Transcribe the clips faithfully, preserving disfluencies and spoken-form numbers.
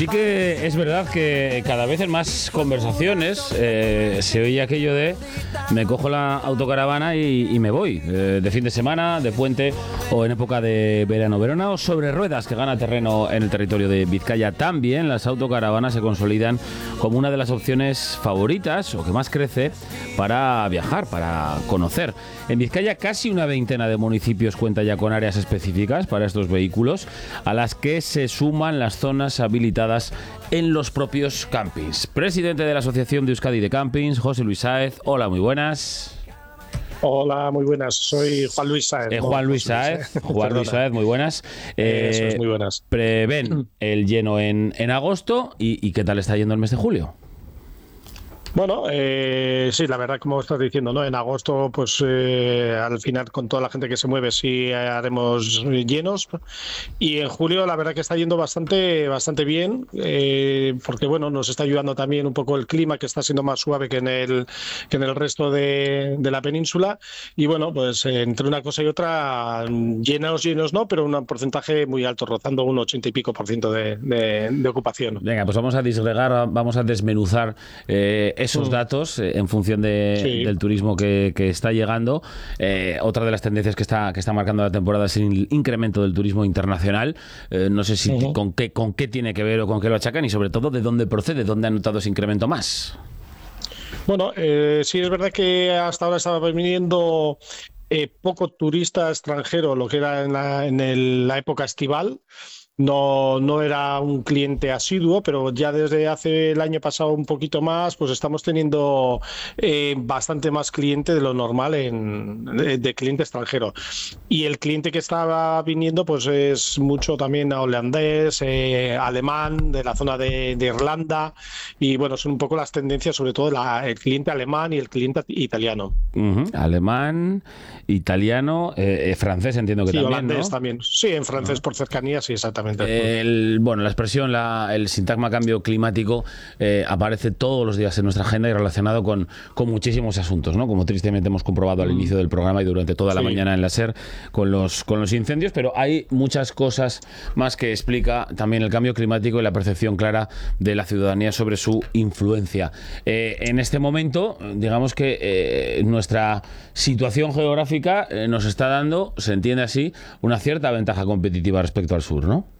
Sí que es verdad que cada vez en más conversaciones eh, se oye aquello de me cojo la autocaravana y, y me voy, eh, de fin de semana, de puente o en época de verano. Verona o sobre ruedas, que gana terreno en el territorio de Vizcaya. También las autocaravanas se consolidan como una de las opciones favoritas o que más crece para viajar, para conocer. En Vizcaya casi una veintena de municipios cuenta ya con áreas específicas para estos vehículos, a las que se suman las zonas habilitadas en los propios campings. Presidente de la Asociación de Euskadi de Campings, José Luis Sáez. Hola, muy buenas. Hola, muy buenas. Soy Juan Luis Sáez. Eh, Juan Luis Sáez. Juan Luis Sáez, muy buenas. Eh, Eso es, muy buenas. Prevén el lleno en, en agosto. ¿Y, ¿Y qué tal está yendo el mes de julio? Bueno, eh, sí, la verdad, como estás diciendo, ¿no? En agosto, pues eh, al final, con toda la gente que se mueve, sí haremos llenos. Y en julio, la verdad que está yendo bastante, bastante bien, eh, porque bueno, nos está ayudando también un poco el clima, que está siendo más suave que en el que en el resto de, de la península. Y bueno, pues eh, entre una cosa y otra, llenos, llenos no, pero un porcentaje muy alto, rozando un ochenta y pico por ciento de, de, de ocupación. Venga, pues vamos a disgregar, vamos a desmenuzar eh, esos datos eh, en función de, sí. del turismo que, que está llegando. Eh, otra de las tendencias que está, que está marcando la temporada es el incremento del turismo internacional. Eh, no sé si uh-huh. con, qué, con qué tiene que ver o con qué lo achacan y sobre todo de dónde procede, dónde han notado ese incremento más. Bueno, eh, sí es verdad que hasta ahora estaba viniendo eh, poco turista extranjero, lo que era en la, en el, la época estival. No, no era un cliente asiduo, pero ya desde hace el año pasado un poquito más, pues estamos teniendo eh, bastante más cliente de lo normal en, de, de cliente extranjero. Y el cliente que estaba viniendo pues es mucho también holandés, eh, alemán, de la zona de, de Irlanda, y bueno, son un poco las tendencias, sobre todo la, el cliente alemán y el cliente italiano. Uh-huh. Alemán, italiano, eh, eh, francés entiendo que sí, también, holandés ¿no? también. Sí, en francés uh-huh. por cercanía, sí, exactamente. El, bueno, la expresión, la, el sintagma cambio climático eh, aparece todos los días en nuestra agenda y relacionado con, con muchísimos asuntos, ¿no? Como tristemente hemos comprobado al mm. inicio del programa y durante toda la sí. mañana en la SER con los, con los incendios, pero hay muchas cosas más que explica también el cambio climático y la percepción clara de la ciudadanía sobre su influencia. Eh, en este momento, digamos que eh, nuestra situación geográfica eh, nos está dando, se entiende así, una cierta ventaja competitiva respecto al sur, ¿no?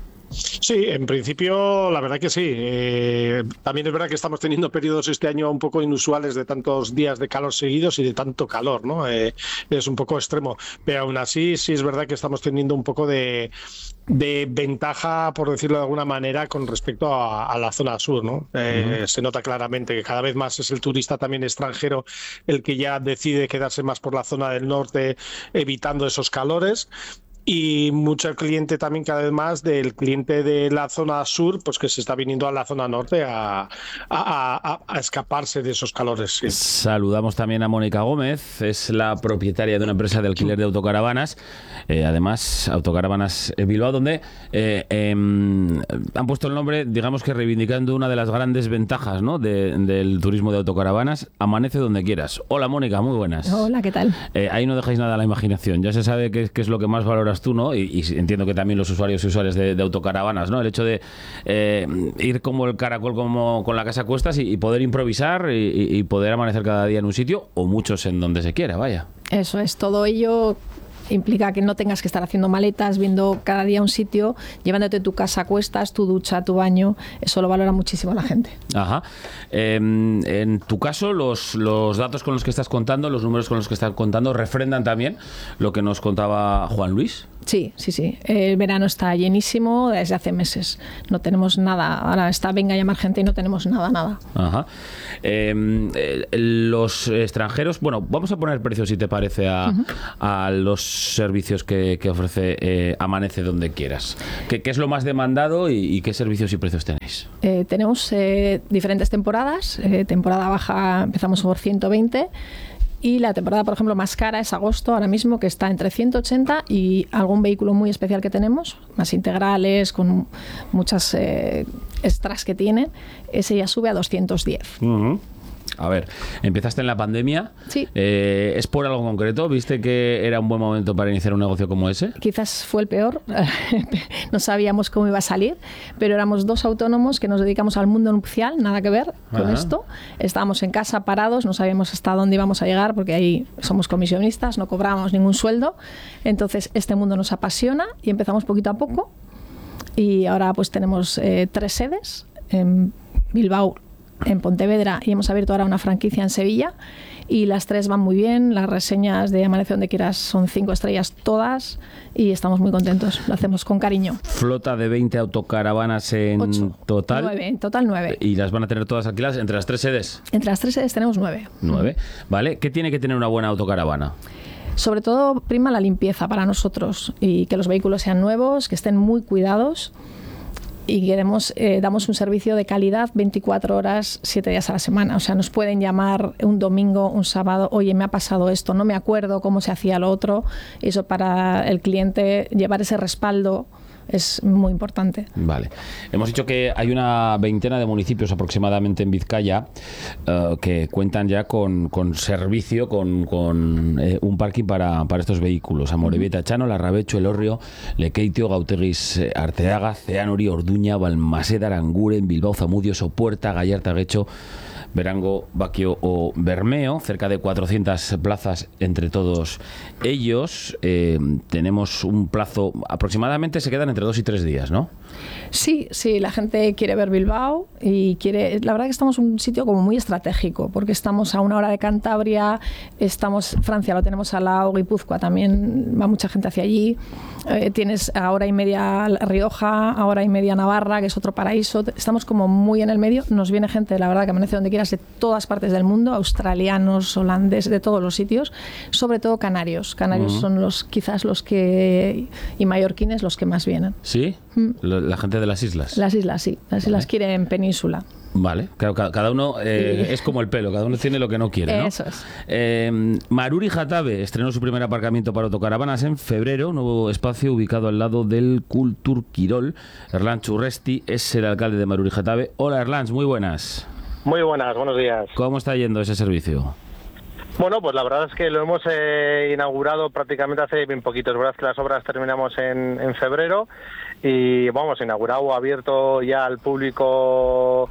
Sí, en principio la verdad que sí. Eh, también es verdad que estamos teniendo periodos este año un poco inusuales de tantos días de calor seguidos y de tanto calor, ¿no? Eh, es un poco extremo, pero aún así sí es verdad que estamos teniendo un poco de, de ventaja, por decirlo de alguna manera, con respecto a, a la zona sur, ¿no? Eh, uh-huh. Se nota claramente que cada vez más es el turista también extranjero el que ya decide quedarse más por la zona del norte, evitando esos calores. Y mucho cliente también cada vez más del cliente de la zona sur, pues que se está viniendo a la zona norte a, a, a, a escaparse de esos calores. Sí. Saludamos también a Mónica Gómez, es la propietaria de una empresa de alquiler de autocaravanas, eh, además Autocaravanas Bilbao, donde eh, eh, han puesto el nombre, digamos que reivindicando una de las grandes ventajas, ¿no? de, del turismo de autocaravanas, amanece donde quieras. Hola Mónica, muy buenas. Hola, ¿qué tal? Eh, ahí no dejáis nada a la imaginación, ya se sabe qué, qué es lo que más valoras tú, ¿no? Y, y entiendo que también los usuarios y usuarias de, de autocaravanas, ¿no? El hecho de eh, ir como el caracol como con la casa a cuestas y, y poder improvisar y, y poder amanecer cada día en un sitio o muchos en donde se quiera, vaya. Eso es, todo ello implica que no tengas que estar haciendo maletas, viendo cada día un sitio, llevándote tu casa a cuestas, tu ducha, tu baño. Eso lo valora muchísimo la gente. Ajá. Eh, en tu caso, los, los datos con los que estás contando, los números con los que estás contando, refrendan también lo que nos contaba Juan Luis. Sí, sí, sí. El verano está llenísimo desde hace meses. No tenemos nada. Ahora está venga a llamar gente y no tenemos nada, nada. Ajá. Eh, los extranjeros, bueno, vamos a poner precios, si te parece, a, uh-huh. a los servicios que, que ofrece eh, Amanece donde quieras. ¿Qué, qué es lo más demandado y, y qué servicios y precios tenéis? Eh, tenemos eh, diferentes temporadas. Eh, temporada baja empezamos por ciento veinte. Y la temporada, por ejemplo, más cara es agosto, ahora mismo, que está entre ciento ochenta y algún vehículo muy especial que tenemos, más integrales, con muchas eh, extras que tiene, ese ya sube a doscientos diez. Uh-huh. A ver, empezaste en la pandemia. Sí. Eh, ¿Es por algo concreto? ¿Viste que era un buen momento para iniciar un negocio como ese? Quizás fue el peor. No sabíamos cómo iba a salir, pero éramos dos autónomos que nos dedicamos al mundo nupcial, nada que ver con Ajá. esto. Estábamos en casa parados, no sabíamos hasta dónde íbamos a llegar porque ahí somos comisionistas, no cobrábamos ningún sueldo. Entonces este mundo nos apasiona y empezamos poquito a poco. Y ahora pues tenemos eh, tres sedes en Bilbao, en Pontevedra, y hemos abierto ahora una franquicia en Sevilla y las tres van muy bien. Las reseñas de Amanece donde quieras son cinco estrellas todas y estamos muy contentos, lo hacemos con cariño. Flota de veinte autocaravanas en Ocho. total. Nueve, en total nueve. ¿Y las van a tener todas alquiladas entre las tres sedes? Entre las tres sedes tenemos nueve. Nueve. ¿Vale? ¿Qué tiene que tener una buena autocaravana? Sobre todo prima la limpieza para nosotros y que los vehículos sean nuevos, que estén muy cuidados. Y queremos, eh, damos un servicio de calidad veinticuatro horas, siete días a la semana. O sea, nos pueden llamar un domingo, un sábado, oye, me ha pasado esto, no me acuerdo cómo se hacía lo otro. Y eso para el cliente, llevar ese respaldo es muy importante. Vale. Hemos dicho que hay una veintena de municipios aproximadamente en Vizcaya uh, que cuentan ya con, con servicio, con, con eh, un parking para, para estos vehículos. Amorebieta, Chano, Larrabecho, Elorrio, Lekeitio, Gautegis, eh, Arteaga, Zeanori, Orduña, Balmaseda, Aranguren, Bilbao, Zamudio, Sopuerta, Gallarta, Guecho, Verango, Baquio o Bermeo, cerca de cuatrocientas plazas entre todos ellos. Eh, tenemos un plazo, aproximadamente se quedan entre dos y tres días, ¿no? Sí, sí, la gente quiere ver Bilbao y quiere... La verdad que estamos en un sitio como muy estratégico, porque estamos a una hora de Cantabria, estamos... Francia lo tenemos al lado, Guipúzcoa también, va mucha gente hacia allí. Eh, tienes a hora y media Rioja, a hora y media Navarra, que es otro paraíso. Estamos como muy en el medio. Nos viene gente, la verdad, que amanece donde quieras, de todas partes del mundo, australianos, holandeses, de todos los sitios, sobre todo canarios. Canarios uh-huh. son los quizás los que... y mallorquines los que más vienen. ¿Sí? Mm. La gente de las islas. Las islas, sí. Las islas vale. quieren península. Vale, claro, cada uno eh, sí. es como el pelo, cada uno tiene lo que no quiere, ¿no? Eso es. Eh, Maruri Jatabe estrenó su primer aparcamiento para autocaravanas en febrero, nuevo espacio ubicado al lado del Kultur Kirol. Erlans Churresti es el alcalde de Maruri Jatabe. Hola Erlans, muy buenas. Muy buenas, buenos días. ¿Cómo está yendo ese servicio? Bueno, pues la verdad es que lo hemos eh, inaugurado prácticamente hace bien poquito. Es verdad que las obras terminamos en, en febrero y vamos, inaugurado, abierto ya al público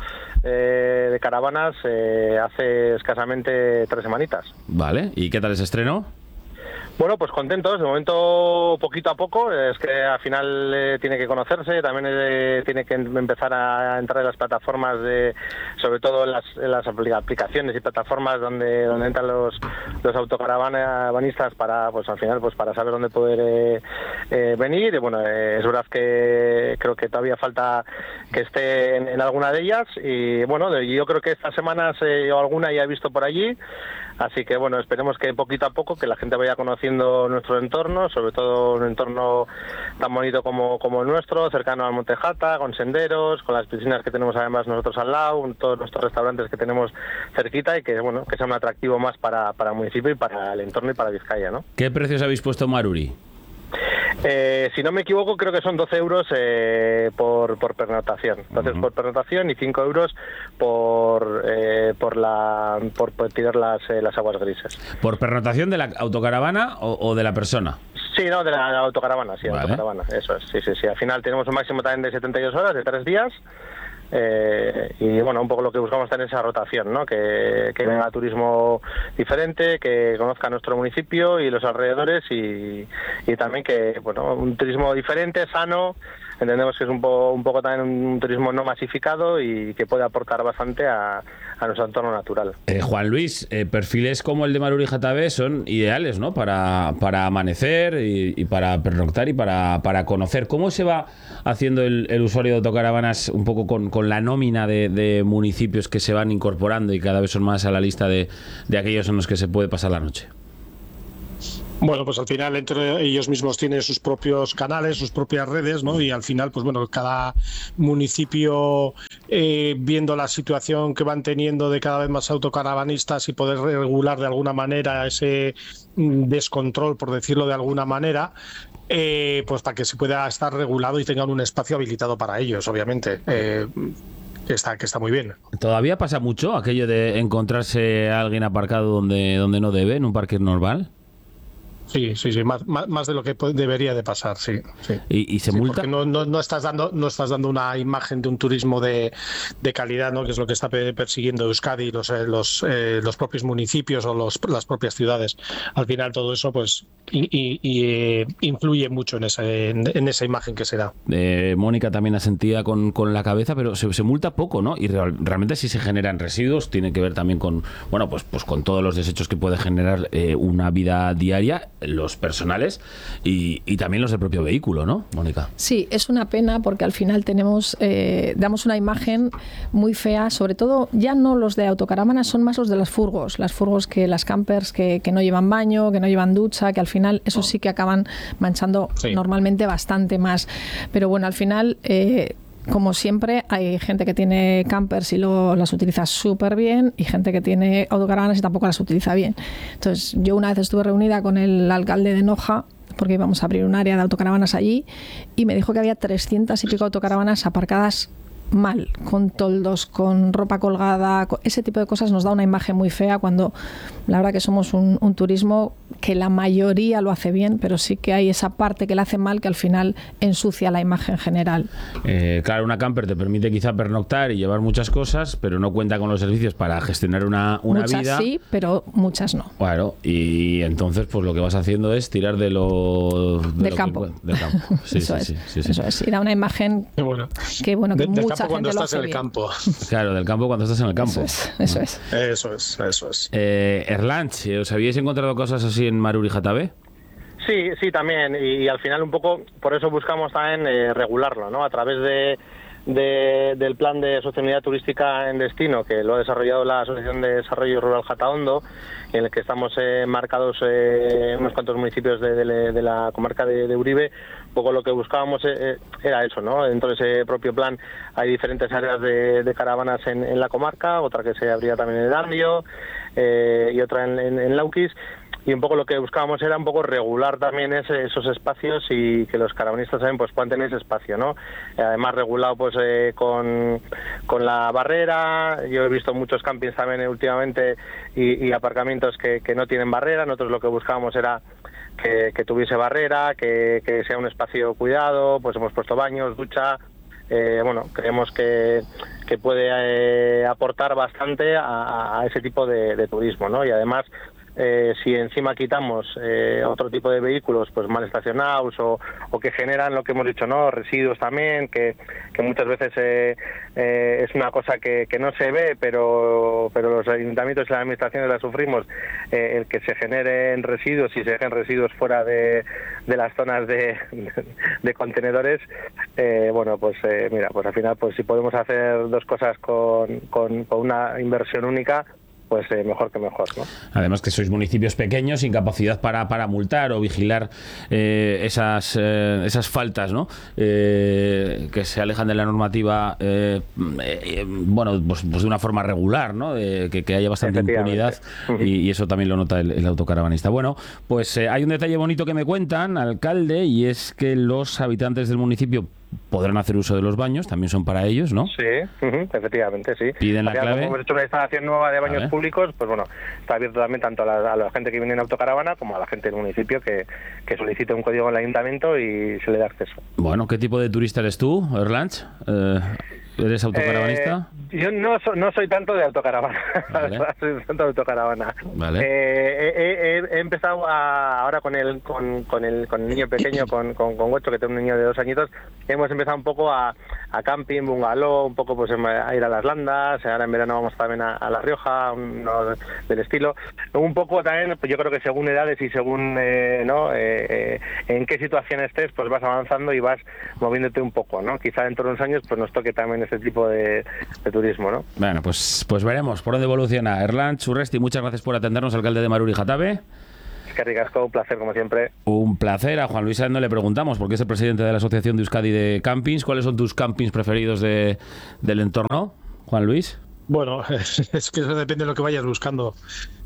eh, de caravanas eh, hace escasamente tres semanitas. Vale, ¿y qué tal ese estreno? Bueno, pues contentos, de momento poquito a poco, es que al final eh, tiene que conocerse, también eh, tiene que empezar a entrar en las plataformas, de, sobre todo en las, en las aplicaciones y plataformas donde donde entran los los autocaravanistas para, pues al final, pues para saber dónde poder eh, eh, venir. Y bueno, eh, es verdad que creo que todavía falta que esté en, en alguna de ellas y bueno, yo creo que estas semanas eh, o alguna ya he visto por allí. Así que bueno, esperemos que poquito a poco que la gente vaya conociendo nuestro entorno, sobre todo un entorno tan bonito como, como el nuestro, cercano al Monte Jata, con senderos, con las piscinas que tenemos además nosotros al lado, todos nuestros restaurantes que tenemos cerquita y que bueno, que sea un atractivo más para, para el municipio y para el entorno y para Vizcaya, ¿no? ¿Qué precios habéis puesto en Maruri? Eh, si no me equivoco, creo que son doce euros eh, por, por pernotación. Entonces, uh-huh. por pernotación y cinco euros por eh, por la por, por tirar las, eh, las aguas grises. ¿Por pernotación de la autocaravana o, o de la persona? Sí, no, de la, la autocaravana, sí, vale. autocaravana, eso es. Sí, sí, sí. Al final tenemos un máximo también de setenta y dos horas, de tres días. Eh, y bueno, un poco lo que buscamos tener esa rotación, ¿no? Que, que venga turismo diferente, que conozca nuestro municipio y los alrededores y, y también que, bueno, un turismo diferente, sano. Entendemos que es un poco, un poco también un turismo no masificado y que puede aportar bastante a, a nuestro entorno natural. Eh, Juan Luis, eh, perfiles como el de Maruri Jatabe son ideales, ¿no? Para, para amanecer y, y para pernoctar y para, para conocer. ¿Cómo se va haciendo el, el usuario de autocaravanas un poco con, con la nómina de, de municipios que se van incorporando y cada vez son más a la lista de, de aquellos en los que se puede pasar la noche? Bueno, pues al final entre ellos mismos tienen sus propios canales, sus propias redes, ¿no? Y al final, pues bueno, cada municipio eh, viendo la situación que van teniendo de cada vez más autocaravanistas y poder regular de alguna manera ese descontrol, por decirlo de alguna manera, eh, pues para que se pueda estar regulado y tengan un espacio habilitado para ellos, obviamente. Eh, que está, que está muy bien. ¿Todavía pasa mucho aquello de encontrarse a alguien aparcado donde, donde no debe, en un parque normal? Sí, sí, sí, más, más, más de lo que debería de pasar, sí. sí. ¿Y, y se sí, multa? Porque no, no, no, estás dando, no estás dando una imagen de un turismo de, de calidad, ¿no? Que es lo que está persiguiendo Euskadi, los, los, eh, los propios municipios o los, las propias ciudades. Al final todo eso pues y, y, y, eh, influye mucho en, ese, en, en esa imagen que se da. Eh, Mónica también asentía con, con la cabeza, pero se, se multa poco, ¿no? Y real, realmente si se generan residuos, tiene que ver también con, bueno, pues, pues con todos los desechos que puede generar eh, una vida diaria, los personales y, y también los del propio vehículo, ¿no, Mónica? Sí, es una pena porque al final tenemos eh, damos una imagen muy fea, sobre todo ya no los de autocaravanas, son más los de las furgos, las furgos que las campers que, que no llevan baño, que no llevan ducha, que al final eso sí que acaban manchando sí. normalmente bastante más. Pero bueno, al final... Eh, como siempre, hay gente que tiene campers y lo, las utiliza súper bien y gente que tiene autocaravanas y tampoco las utiliza bien. Entonces, yo una vez estuve reunida con el alcalde de Noja porque íbamos a abrir un área de autocaravanas allí y me dijo que había trescientas y pico autocaravanas aparcadas mal, con toldos, con ropa colgada, con ese tipo de cosas nos da una imagen muy fea cuando la verdad que somos un, un turismo que la mayoría lo hace bien, pero sí que hay esa parte que la hace mal que al final ensucia la imagen general. Eh, claro, una camper te permite quizá pernoctar y llevar muchas cosas, pero no cuenta con los servicios para gestionar una, una muchas vida. Sí, pero muchas no. Claro, y entonces pues lo que vas haciendo es tirar de lo... De del campo. Que, del campo. Sí, eso, sí, es, sí, sí, eso sí. es, y da una imagen que bueno, que, bueno, que de, mucha gente cuando lo estás hace en el bien. campo. Claro, del campo cuando estás en el campo. Eso es, eso es. Eso es, eso es. Eh, Erlanch, ¿os habíais encontrado cosas así en Maruri Jatabe? Sí, sí, también. Y, y al final un poco, por eso buscamos también eh, regularlo, ¿no? A través de, de, del plan de sostenibilidad turística en destino, que lo ha desarrollado la Asociación de Desarrollo Rural Jataondo, en el que estamos eh, marcados eh, unos cuantos municipios de, de, de la comarca de, de Uribe. Un poco lo que buscábamos eh, era eso, ¿no? Dentro de ese propio plan hay diferentes áreas de, de caravanas en, en la comarca, otra que se abría también en Erandio eh, y otra en, en, en Lauquis. Y un poco lo que buscábamos era un poco regular también ese, esos espacios y que los caravanistas también pues puedan tener ese espacio, ¿no? Además regulado pues eh, con, con la barrera. Yo he visto muchos campings también últimamente y, y aparcamientos que, que no tienen barrera. Nosotros lo que buscábamos era que, que tuviese barrera, que, que sea un espacio cuidado, pues hemos puesto baños, ducha. Eh, bueno, creemos que, que puede eh, aportar bastante a, a ese tipo de, de turismo, ¿no? Y además Eh, si encima quitamos eh, otro tipo de vehículos pues mal estacionados o, o que generan lo que hemos dicho, no residuos también, que, que muchas veces eh, eh, es una cosa que, que no se ve, pero pero los ayuntamientos y las administraciones la sufrimos, eh, el que se generen residuos y se dejen residuos fuera de, de las zonas de, de, de contenedores, eh, bueno pues eh, mira, pues al final pues si podemos hacer dos cosas con, con, con una inversión única, pues eh, mejor que mejor, ¿no? Además que sois municipios pequeños sin capacidad para, para multar o vigilar eh, esas eh, esas faltas, ¿no? Eh, que se alejan de la normativa, eh, eh, bueno, pues, pues de una forma regular, ¿no? Eh, que, que haya bastante impunidad y, y eso también lo nota el, el autocaravanista. Bueno, pues eh, hay un detalle bonito que me cuentan, alcalde, y es que los habitantes del municipio podrán hacer uso de los baños, también son para ellos, ¿no? Sí, uh-huh, efectivamente, sí. Piden la clave. Como hemos hecho una instalación nueva de baños públicos, pues bueno, está abierto también tanto a la, a la gente que viene en autocaravana como a la gente del municipio que, que solicite un código en el ayuntamiento y se le da acceso. Bueno, ¿qué tipo de turista eres tú, Erlanch? Eh, ¿Eres autocaravanista? Eh, yo no, so, no soy tanto de autocaravana, vale. soy tanto de autocaravana. Vale. Eh, he, he, he empezado a, ahora con el con, con el con el niño pequeño, con con, con Gocho, que tengo un niño de dos añitos, hemos empezado un poco a, a camping, bungalow, un poco pues a ir a las landas, ahora en verano vamos también a, a La Rioja, uno del estilo. Un poco también, pues yo creo que según edades y según eh, no eh, eh, en qué situación estés, pues vas avanzando y vas moviéndote un poco, ¿no? Quizá dentro de unos años pues nos toque también este tipo de, de turismo, ¿no? Bueno, pues pues veremos por dónde evoluciona. Erlanch Urresti, muchas gracias por atendernos, alcalde de Maruri Jatabe. Es que ricasco, un placer como siempre. Un placer. A Juan Luis Saenz no le preguntamos, porque es el presidente de la Asociación de Euskadi de Campings. ¿Cuáles son tus campings preferidos de, del entorno, Juan Luis? Bueno, es que eso depende de lo que vayas buscando.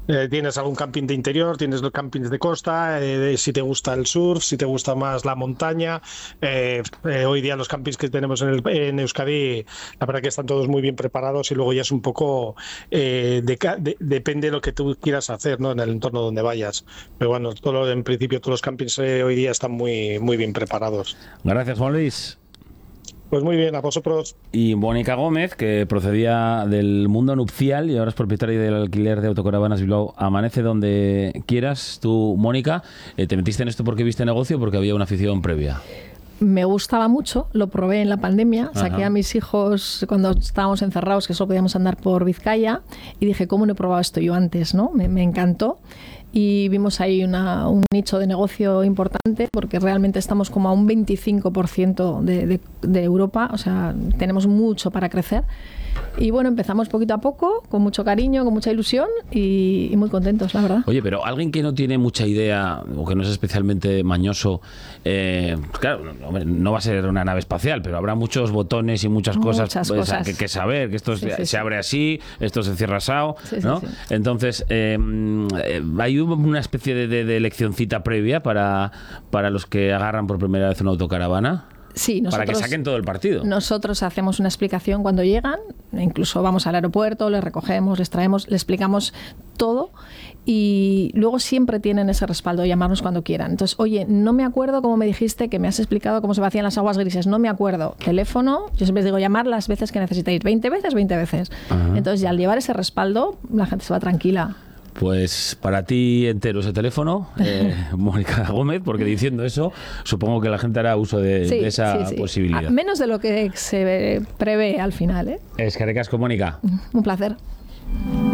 Eh, tienes algún camping de interior, tienes los campings de costa, eh, si te gusta el surf, si te gusta más la montaña. Eh, eh, hoy día los campings que tenemos en, el, en Euskadi, la verdad que están todos muy bien preparados y luego ya es un poco, eh, de, de, depende de lo que tú quieras hacer, ¿no? En el entorno donde vayas. Pero bueno, todo, en principio todos los campings eh, hoy día están muy, muy bien preparados. Gracias, Juan Luis. Pues muy bien, a vosotros. Y Mónica Gómez, que procedía del mundo nupcial y ahora es propietaria del alquiler de autocaravanas Bilbao Amanece donde quieras. Tú, Mónica, eh, ¿te metiste en esto porque viste negocio o porque había una afición previa? Me gustaba mucho, lo probé en la pandemia, saqué Ajá. a mis hijos cuando estábamos encerrados, que solo podíamos andar por Vizcaya, y dije, ¿cómo no he probado esto yo antes? ¿No? Me, me encantó. Y vimos ahí una, un nicho de negocio importante porque realmente estamos como a un veinticinco por ciento de, de, de Europa, o sea, tenemos mucho para crecer. Y bueno, empezamos poquito a poco, con mucho cariño, con mucha ilusión y, y muy contentos, la verdad. Oye, pero alguien que no tiene mucha idea o que no es especialmente mañoso, eh, claro, no, no va a ser una nave espacial, pero habrá muchos botones y muchas cosas, Muchas pues, cosas. Que, que saber, que esto Sí, se, sí, se sí. abre así, esto se cierra asado, Sí, sí, ¿no? sí. Entonces, eh, hay una especie de, de, de leccioncita previa para, para los que agarran por primera vez una autocaravana. Sí, nosotros, para que saquen todo el partido. Nosotros hacemos una explicación cuando llegan, incluso vamos al aeropuerto, les recogemos, les traemos, les explicamos todo y luego siempre tienen ese respaldo de llamarnos cuando quieran. Entonces, oye, no me acuerdo cómo me dijiste que me has explicado cómo se vacían las aguas grises, no me acuerdo. Teléfono, yo siempre les digo llamar las veces que necesitéis, veinte veces, veinte veces. Ajá. Entonces, ya al llevar ese respaldo, la gente se va tranquila. Pues para ti entero ese teléfono, eh, Mónica Gómez, porque diciendo eso, supongo que la gente hará uso de, Sí, de esa sí, sí. posibilidad. A menos de lo que se prevé al final, ¿eh? Es que recasco, Mónica. Un placer.